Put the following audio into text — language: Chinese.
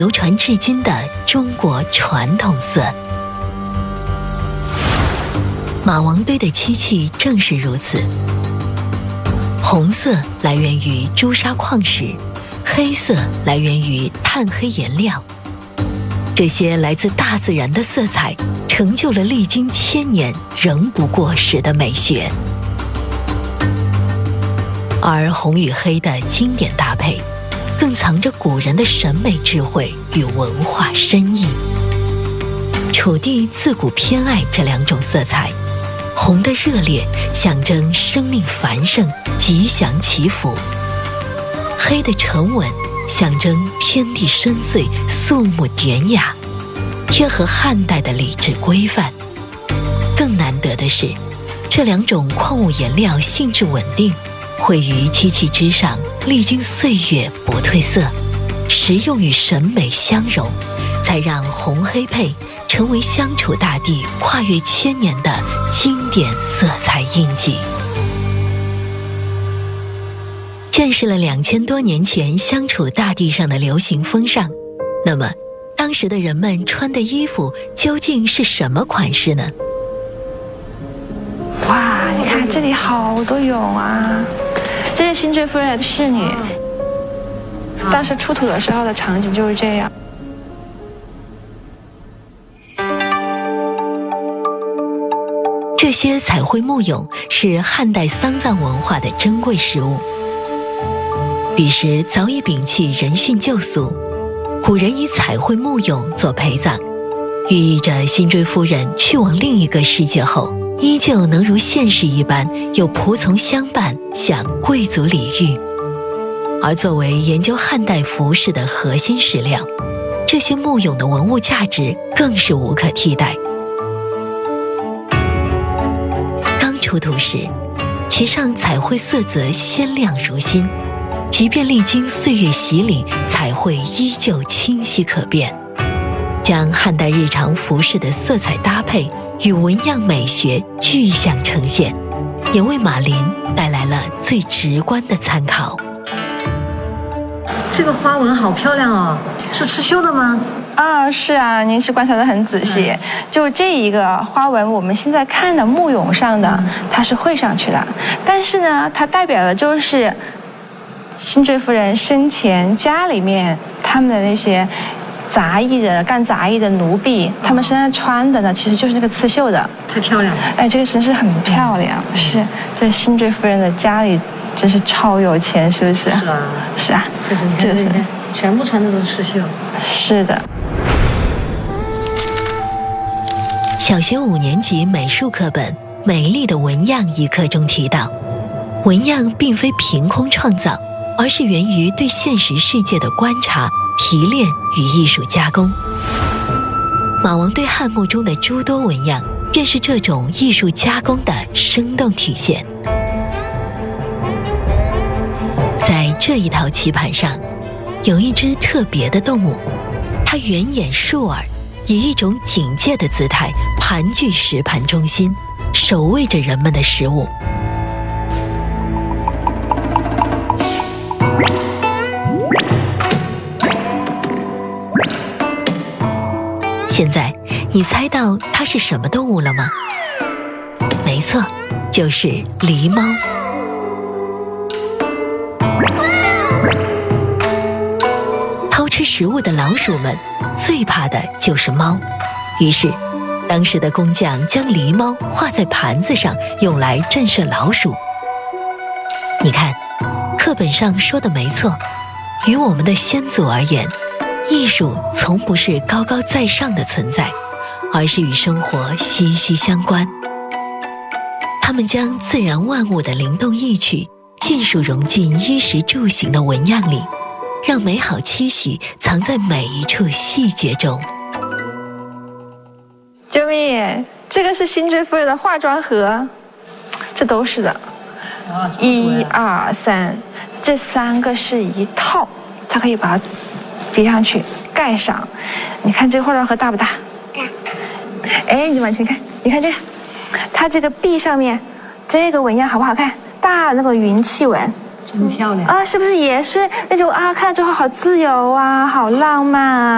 流传至今的中国传统色。马王堆的漆器正是如此。红色来源于朱砂矿石，黑色来源于炭黑颜料。这些来自大自然的色彩，成就了历经千年仍不过时的美学。而红与黑的经典搭配，更藏着古人的审美智慧与文化深意。楚地自古偏爱这两种色彩，红的热烈象征生命繁盛、吉祥祈福；黑的沉稳象征天地深邃、肃穆典雅，贴合汉代的礼制规范。更难得的是，这两种矿物颜料性质稳定，绘于漆器之上，历经岁月不褪色，实用与审美相融，才让红黑配成为相处大地跨越千年的经典色彩印记。见识了2000多年前相处大地上的流行风尚，那么当时的人们穿的衣服究竟是什么款式呢？ 哇，你看这里好多俑啊！这是辛追夫人的侍女，当时出土的时候的场景就是这样。 这些彩绘木俑是汉代丧葬文化的珍贵实物。彼时早已摒弃人殉旧俗，古人以彩绘木俑做陪葬，寓意着辛追夫人去往另一个世界后，依旧能如现世一般有仆从相伴，享贵族礼遇。而作为研究汉代服饰的核心史料，这些木俑的文物价值更是无可替代。刚出土时，其上彩绘色泽鲜亮如新，即便历经岁月洗礼，彩绘依旧清晰可辨，将汉代日常服饰的色彩搭配与纹样美学具象呈现，也为马林带来了最直观的参考。 这个花纹好漂亮哦，是刺绣的吗？ 是啊，您是观察得很仔细。就这一个花纹，我们现在看的木俑上的，它是绘上去的，但是呢，它代表的就是辛追夫人生前家里面他们的那些干杂役的奴婢，他们身上穿的呢，其实就是那个刺绣的。 太漂亮了！ 哎，这个真是很漂亮。是，这辛追夫人的家里真是超有钱，是不是？ 是啊， 是啊， 就是你看，全部穿的都是刺绣。 是的。 小学5年级美术课本《美丽的纹样》一课中提到，纹样并非凭空创造，而是源于对现实世界的观察、提炼与艺术加工。马王堆汉墓中的诸多纹样，便是这种艺术加工的生动体现。在这一套棋盘上，有一只特别的动物，它圆眼竖耳，以一种警戒的姿态盘踞石盘中心，守卫着人们的食物。现在你猜到它是什么动物了吗？没错，就是狸猫。偷吃食物的老鼠们最怕的就是猫，于是当时的工匠将狸猫画在盘子上，用来震慑老鼠。你看，课本上说的没错，于我们的先祖而言，艺术从不是高高在上的存在，而是与生活息息相关。他们将自然万物的灵动意趣尽数融进衣食住行的纹样里，让美好期许藏在每一处细节中。 救命！这个是辛追夫人的化妆盒，这都是的。1、2、3，这3个是一套，它可以把它叠上去盖上。你看这个化妆盒大不大？哎，你往前看，你看这个，它这个壁上面这个纹样好不好看？大那个云气纹， 真漂亮啊！是不是也是那种啊？看了之后好自由啊，好浪漫啊！